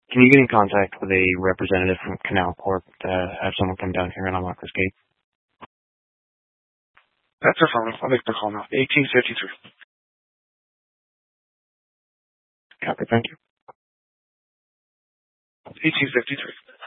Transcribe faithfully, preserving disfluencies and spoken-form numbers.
Can you get in contact with a representative from Canal Corp to have someone come down here and unlock this gate? That's affirmative. I'll make the call now. eighteen fifty-three. Copy, thank you. eighteen fifty-three.